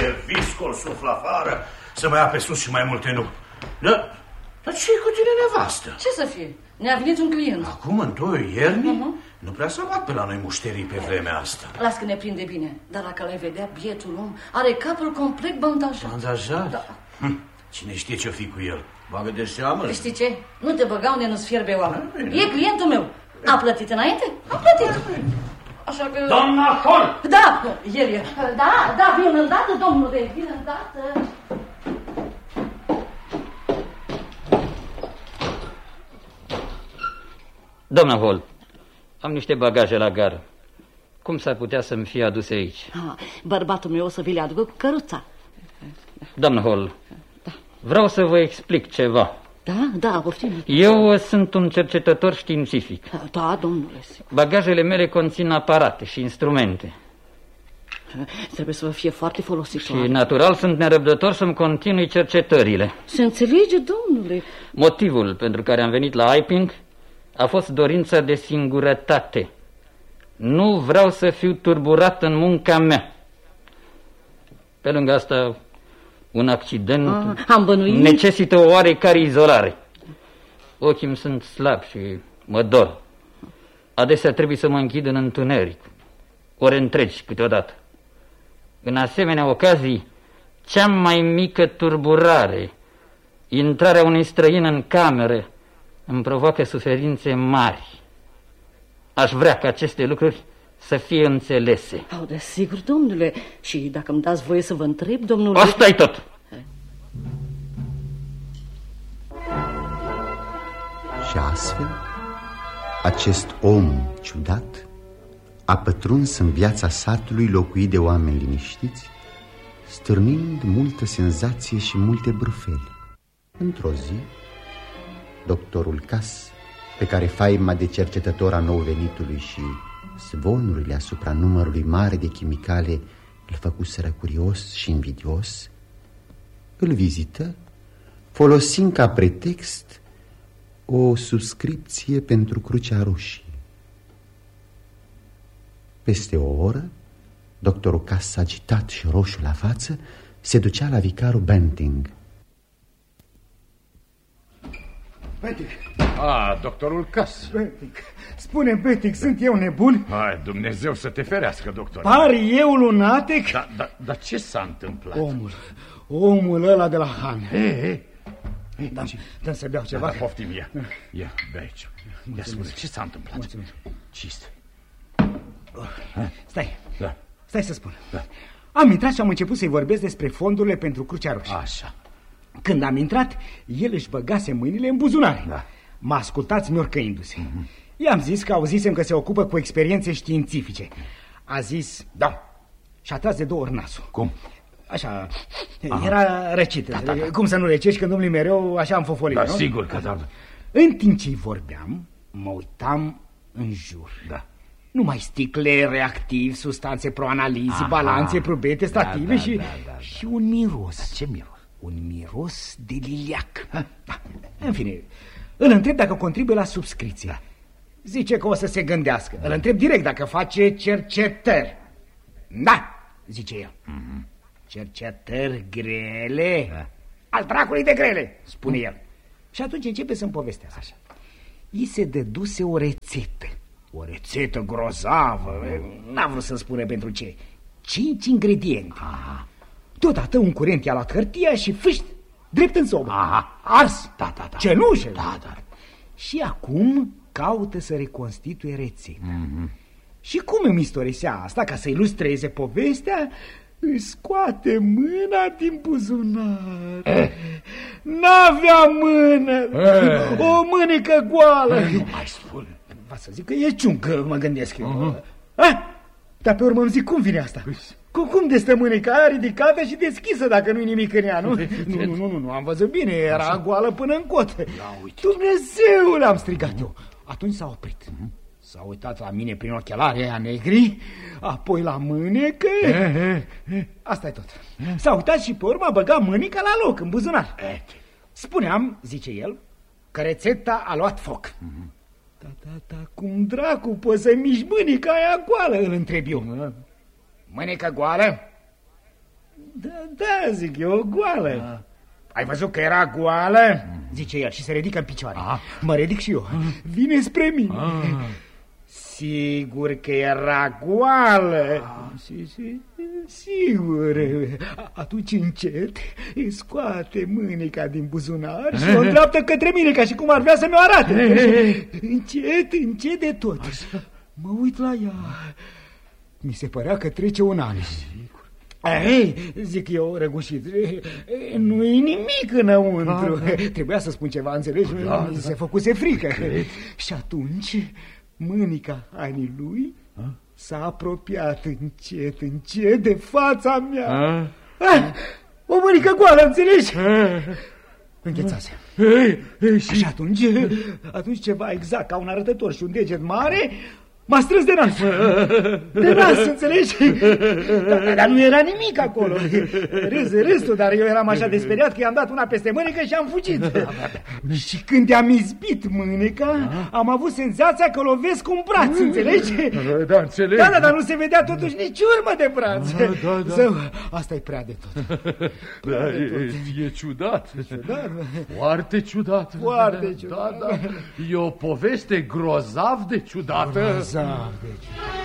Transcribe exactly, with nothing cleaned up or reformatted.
e viscol, suflă afară, să mai ia pe sus și mai multe nu. Da, dar ce-i cu tine, nevastă? Ce să fie? Ne-a venit un client. Acum, în doi ierni? Uh-huh. Nu prea să bat pe la noi mușterii pe vremea asta. Las că ne prinde bine, dar dacă l-ai vedea, bietul om are capul complet bandajat. Bandajat? Da. Hm. Cine știe ce-o fi cu el? Bagă de seamă. Știi ce? Nu te băga unde nu-ți fierbe oameni. E clientul meu. A plătit înainte? A plătit. Așa că... Doamna Hol! Da, el e. Da, da, vin îndată, domnule, vin îndată. Doamna Hall, am niște bagaje la gară. Cum s-ar putea să-mi fie aduse aici? Ah, bărbatul meu o să vi le aducă cu căruța. Doamna Hall, da. Vreau să vă explic ceva. Da, da, poftim. Eu sunt un cercetător științific. Da, domnule. Bagajele mele conțin aparate și instrumente. Trebuie să vă fie foarte folositoare. Și natural sunt nerăbdător să-mi continui cercetările. Se înțelege, domnule. Motivul pentru care am venit la Iping a fost dorința de singurătate. Nu vreau să fiu turburat în munca mea. Pe lângă asta, un accident ah, am bănuit. necesită o oarecare izolare. Ochii îmi sunt slabi și mă dor. Adesea trebuie să mă închid în întuneric, ore întregi câteodată. În asemenea ocazii, cea mai mică turburare, intrarea unui străin în cameră, îmi provoacă suferințe mari. Aș vrea ca aceste lucruri să fie înțelese. Au, desigur, domnule. Și dacă îmi dați voie să vă întreb, domnule... Asta-i tot. Și astfel, acest om ciudat a pătruns în viața satului locuit de oameni liniștiți, stârnind multă senzație și multe brufeli. Într-o zi, doctorul Cass, pe care faima de cercetător a nou venitului și zvonurile asupra numărului mare de chimicale îl făcuseră curios și invidios, îl vizită folosind ca pretext o subscripție pentru Crucea Roșie. Peste o oră, doctorul Cass, agitat și roșu la față, se ducea la vicarul Benting. Benting. Ah, doctorul Cass. Benting. Spune, Benting, sunt eu nebun? Hai, Dumnezeu să te ferească, doctor. Pari eu lunatic? Dar da, da, ce s-a întâmplat? Omul, omul ăla de la Han. He, he. Da, dă să beau ceva. Da, da, poftim, ia. Ia, bea aici. Ia, spune, ce s-a întâmplat? Mulțumesc. Ce este? Stai, da. Stai să spun. Da. Am intrat și am început să-i vorbesc despre fondurile pentru Crucea Roșie. Așa. Când am intrat, el își băgase mâinile în buzunare. Da. M-a ascultat smiorcăindu-se. Mm-hmm. I-am zis că auzisem că se ocupă cu experiențe științifice. A zis da și a tras de două ori nasul. Cum? Așa, aha, era răcită. Da, da, da. Cum să nu răcești când domnului mereu așa am fofolit, da, nu? Sigur că da. În timp ce-i vorbeam, mă uitam în jur. Da. Numai sticle, reactivi, substanțe proanalizi, balanțe, probete, stative, da, da, și, da, da, da. și un miros. Da, ce miros? Un miros de liliac. Da. În fine, îl întreb dacă contribuie la subscripție. Da. Zice că o să se gândească. Da. Îl întreb direct dacă face cercetări. Da, zice el. Mm-hmm. Cercetări grele? Da. Al dracului de grele, spune mm. el. Și atunci începe să-mi povestească. Așa. I se dăduse o rețetă. O rețetă grozavă, n-a vrut să spune pentru ce. Cinci ingrediente. Aha. Deodată un curent i-a luat hârtia și fâșt, drept în sobă. Aha. Ars. Da, da, da. Cenușă. Da, da. Și acum caută să reconstituie rețeta. Mm-hmm. Și cum îmi istorisea asta, ca să ilustreze povestea, își scoate mâna din buzunar. Eh. N-avea mână. Eh. O mânecă goală. Eh, nu mai spune. Va să zic că e ciuncă, mă gândesc eu. Uh-huh. Ah, dar pe urmă îmi zic, cum vine asta? Cu cum de stă mâneca aia ridicată și deschisă dacă nu-i nimic în ea, nu? Nu, nu, nu, nu, am văzut bine, era așa, goală până în cot. Dumnezeule, am strigat eu. Atunci s-a oprit. Uh-huh. S-a uitat la mine prin ochelari aia negri, apoi la mânecă. Asta e tot. S-a uitat și pe urmă a băgat mâneca la loc, în buzunar. Spuneam, zice el, că rețeta a luat foc. Uh-huh. Da, da, da, cum dracu poți să miști mânica aia goală, îl întreb eu. Mânica goală? Da, da, zic eu, goală. Da. Ai văzut că era goală? Zice el și se ridică în picioare. Ah. Mă ridic și eu. Vine spre mine. Ah. Sigur că era goală. Ah. Și, și, sigur. Atunci încet îi scoate mânica din buzunar și o îndreaptă către mine, ca și cum ar vrea să mi-o arate. Încet, încet de tot. Așa. Mă uit la ea. Mi se părea că trece un an. Ei, zic eu, răgușit, nu-i nimic înăuntru. Da, da. Trebuia să spun ceva, înțelegi? Da, da. Se făcuse frică. Cred. Și atunci mânica Anii lui s-a apropiat încet, încet de fața mea. A? A, o mânică goală, înțelegi? Înghețase. Ei, ei, și... și atunci, atunci ceva exact ca un arătător și un deget mare m-a strâns de nas. De nas, înțelegi? Dar, dar nu era nimic acolo. Râs, râs tu, dar eu eram așa de speriat că i-am dat una peste mânecă și am fugit. Și când i-am izbit mâneca, am avut senzația că lovesc cu un braț, înțelegi? Da, înțeleg. Da, da, dar nu se vedea totuși nici urmă de braț. Da, da, da. Zău, asta e prea de tot. Prea da, de tot. E, e ciudat. ciudat. Foarte ciudat. Foarte ciudat. Da, da. E o poveste grozav de ciudată. Grozav de ciudat.